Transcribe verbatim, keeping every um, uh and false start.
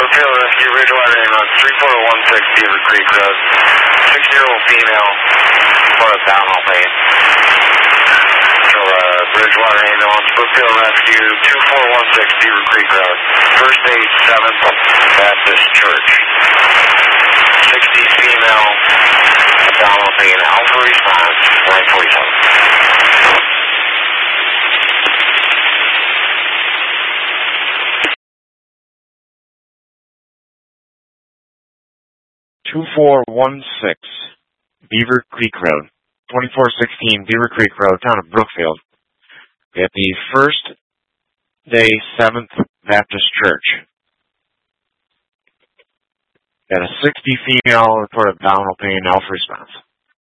Brookfield Rescue, Bridgewater ambulance, three four one six Beaver Creek Road. Six-year-old female, for abdominal pain. So, uh, Bridgewater ambulance, Brookfield Rescue, two four one six Beaver Creek Road. First aid, seventh Baptist Church. sixties female, abdominal pain, alpha response, nine forty-seven. two four one six Beaver Creek Road, twenty-four sixteen Beaver Creek Road, town of Brookfield. At the First Day seventh Baptist Church. Got a sixty female, report abdominal pain, alpha response.